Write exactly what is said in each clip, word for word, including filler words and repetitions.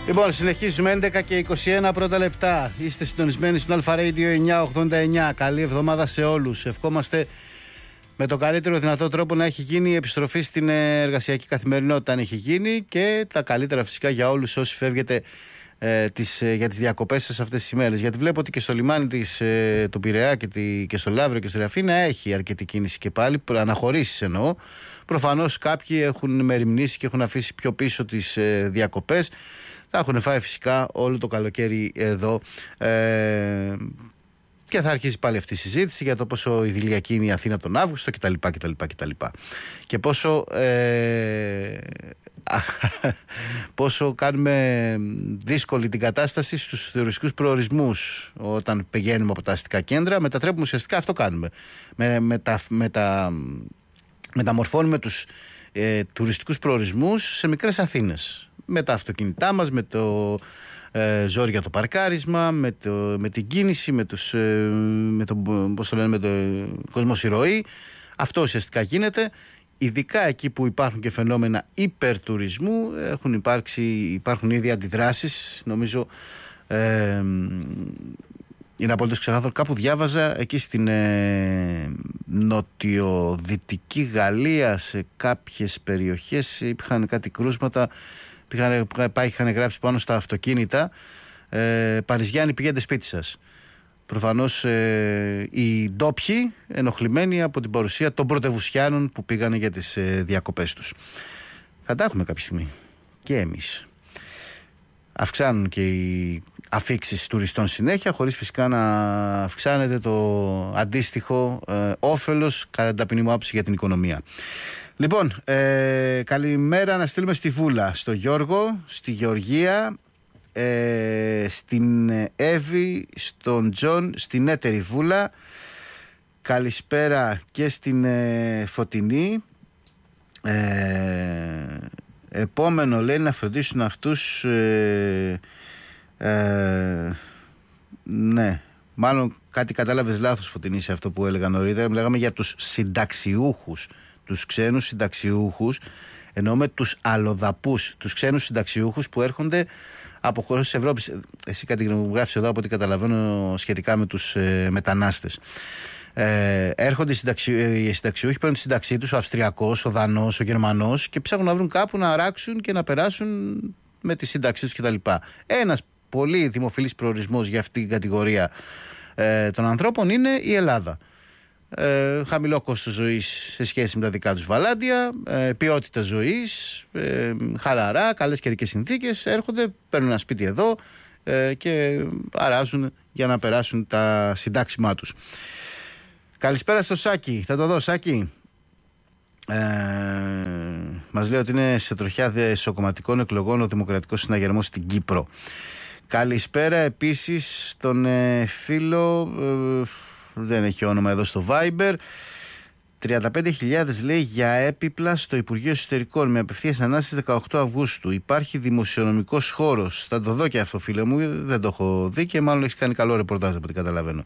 Λοιπόν, συνεχίζουμε έντεκα και είκοσι ένα πρώτα λεπτά. Είστε συντονισμένοι στον Αλφα Radio εννιακόσια ογδόντα εννιά. Καλή εβδομάδα σε όλους. Ευχόμαστε με τον καλύτερο δυνατό τρόπο να έχει γίνει η επιστροφή στην εργασιακή καθημερινότητα, αν έχει γίνει, και τα καλύτερα φυσικά για όλους όσοι φεύγετε ε, τις, ε, για τις διακοπές σας αυτές τις ημέρες. Γιατί βλέπω ότι και στο λιμάνι της, ε, του Πειραιά και, τη, και στο Λαύριο και στη Ραφίνα έχει αρκετή κίνηση και πάλι, αναχωρήσεις εννοώ. Προφανώς κάποιοι έχουν μεριμνήσει και έχουν αφήσει πιο πίσω τις ε, διακοπές. Θα έχουν φάει φυσικά όλο το καλοκαίρι εδώ ε, και θα αρχίσει πάλι αυτή η συζήτηση για το πόσο ιδηλιακή είναι η Αθήνα τον Αύγουστο κτλ. κτλ, κτλ. Και πόσο, ε, πόσο κάνουμε δύσκολη την κατάσταση στους τουριστικούς προορισμούς όταν πηγαίνουμε από τα αστικά κέντρα. Μετατρέπουμε ουσιαστικά, αυτό κάνουμε. Με, με τα, με τα, μεταμορφώνουμε τους ε, τουριστικούς προορισμούς σε μικρές Αθήνες. Με τα αυτοκίνητά μας, με το ε, ζόρι για το παρκάρισμα, με, το, με την κίνηση, με, τους, ε, με το, πώς το λένε, με το κοσμοσυρωή. Αυτό ουσιαστικά γίνεται. Ειδικά εκεί που υπάρχουν και φαινόμενα υπερτουρισμού, έχουν υπάρξει, υπάρχουν ήδη αντιδράσεις. Νομίζω ε, είναι απολύτως ξεκάθαρο. Κάπου διάβαζα εκεί στην ε, νοτιοδυτική Γαλλία, σε κάποιες περιοχές είχαν κάτι κρούσματα. Είχαν, είχαν γράψει πάνω στα αυτοκίνητα ε, Παριζιάννη, πηγαίνετε σπίτι σας. Προφανώς ε, οι ντόπιοι ενοχλημένοι από την παρουσία των πρωτευουσιάνων που πήγανε για τις ε, διακοπές τους. Θα τα έχουμε κάποια στιγμή και εμείς. Αυξάνουν και οι αφίξεις τουριστών συνέχεια, χωρίς φυσικά να αυξάνεται το αντίστοιχο ε, όφελος κατά την ταπεινή μου άποψη για την οικονομία. Λοιπόν, ε, καλημέρα να στείλουμε στη Βούλα, στο Γιώργο, στη Γεωργία, ε, στην Εύη, στον Τζον, στην έτερη Βούλα. Καλησπέρα και στην ε, Φωτεινή. Ε, επόμενο λέει να φροντίσουν αυτούς, ε, ε, ναι, μάλλον κάτι κατάλαβες λάθος, Φωτεινή, σε αυτό που έλεγα νωρίτερα. Μιλάγαμε για τους συνταξιούχους, τους ξένους συνταξιούχους, εννοούμε τους αλλοδαπούς, τους ξένους συνταξιούχους που έρχονται από χώρες της Ευρώπης. Εσύ κάτι μου γράφεις εδώ από ό,τι καταλαβαίνω σχετικά με τους ε, μετανάστες. Ε, έρχονται οι, συνταξι, οι συνταξιούχοι, παίρνουν τη σύνταξή τους, ο Αυστριακός, ο Δανός, ο Γερμανός, και ψάχνουν να βρουν κάπου να αράξουν και να περάσουν με τη σύνταξή τους κτλ. Ένας πολύ δημοφιλής προορισμός για αυτή την κατηγορία ε, των ανθρώπων είναι η Ελλάδα. Ε, χαμηλό κόστος ζωής σε σχέση με τα δικά τους βαλάντια, ε, ποιότητα ζωής, ε, χαλαρά, καλές καιρικές συνθήκες. Έρχονται, παίρνουν ένα σπίτι εδώ ε, και αράζουν για να περάσουν τα συντάξιμά τους. Καλησπέρα στο Σάκη. Θα το δω, Σάκη. Ε, μας λέει ότι είναι σε τροχιά εσωκομματικών εκλογών ο Δημοκρατικός Συναγερμός στην Κύπρο. Καλησπέρα επίσης στον ε, φίλο, ε, δεν έχει όνομα εδώ στο Viber. τριάντα πέντε χιλιάδες λέει για έπιπλα στο Υπουργείο Εσωτερικών με απευθείας ανάσταση δεκαοκτώ Αυγούστου. Υπάρχει δημοσιονομικός χώρος. Θα το δω και αυτό, φίλε μου, δεν το έχω δει και μάλλον έχει κάνει καλό ρεπορτάζ από ό,τι καταλαβαίνω.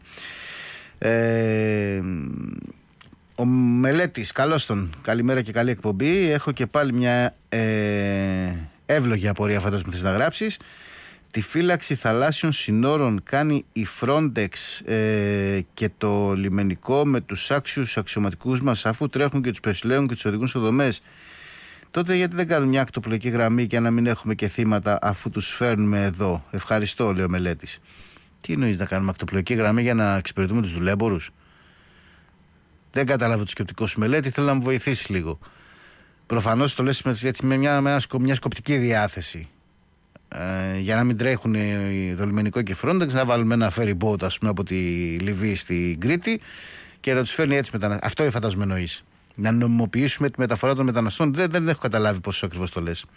Ε, ο Μελέτης, καλώς τον, καλημέρα και καλή εκπομπή. Έχω και πάλι μια ε, εύλογη απορία, φαντάζομαι θες να γράψεις. Τη φύλαξη θαλάσσιων συνόρων κάνει η Frontex ε, και το λιμενικό με τους άξιους αξιωματικούς μας, αφού τρέχουν και τους περισλέγουν και τους οδηγούν σε δομές. Τότε γιατί δεν κάνουν μια ακτοπλοϊκή γραμμή για να μην έχουμε και θύματα, αφού τους φέρνουμε εδώ? Ευχαριστώ, λέει ο Μελέτης. Τι εννοείς να κάνουμε ακτοπλοϊκή γραμμή για να εξυπηρετούμε τους δουλέμπορους? Δεν κατάλαβα το σκεπτικό σου, Μελέτη, θέλω να μου βοηθήσεις λίγο. Προφανώς το λες έτσι με μια, με μια σκοπτική διάθεση. Ε, για να μην τρέχουν το λιμενικό και Frontex, να βάλουμε ένα ferry boat, ας πούμε, από τη Λιβύη στην Κρήτη και να τους φέρνει έτσι μεταναστές. Αυτό φαντάζομαι εννοείς. Να νομιμοποιήσουμε τη μεταφορά των μεταναστών. Δεν, δεν έχω καταλάβει πώς ακριβώς το λες.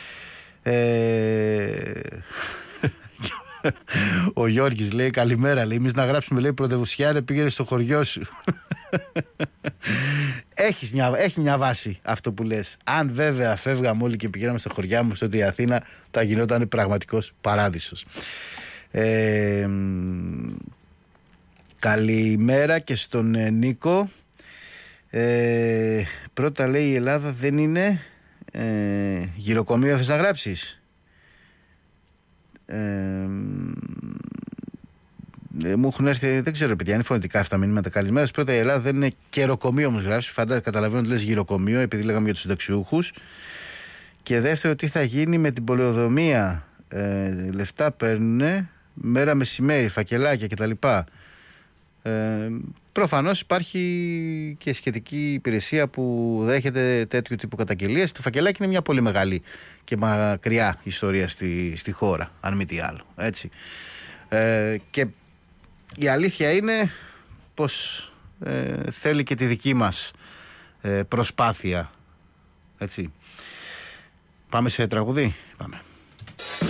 Ε... Ο Γιώργης λέει καλημέρα, λέει, εμείς να γράψουμε, λέει, πρωτευουσιάρε, πήγαινε στο χωριό σου. Έχεις μια, έχει μια βάση αυτό που λες. Αν βέβαια φεύγαμε όλοι και πηγαίναμε στα χωριά μου, τότε η Αθήνα θα γινόταν πραγματικός παράδεισος. ε, Καλημέρα και στον ε, Νίκο. ε, Πρώτα λέει η Ελλάδα δεν είναι ε, γυροκομείο, θες να γράψεις? Ε, Ε, μου έχουν έρθει, δεν ξέρω παιδιά, είναι φωνητικά αυτά μηνύματα. Καλημέρα. Πρώτα, η Ελλάδα δεν είναι καιροκομείο, όμως γράφει. Φαντάζομαι, καταλαβαίνω ότι λες γυροκομείο, επειδή λέγαμε για τους συνταξιούχους. Και δεύτερο, τι θα γίνει με την πολεοδομία. Ε, λεφτά παίρνουν μέρα μεσημέρι, φακελάκια κτλ. Ε, προφανώς υπάρχει και σχετική υπηρεσία που δέχεται τέτοιου τύπου καταγγελίες. Το φακελάκι είναι μια πολύ μεγάλη και μακριά ιστορία στη, στη χώρα, αν μη τι άλλο. Έτσι. Ε, και η αλήθεια είναι πως ε, θέλει και τη δική μας ε, προσπάθεια. Έτσι. Πάμε σε τραγουδί. Πάμε.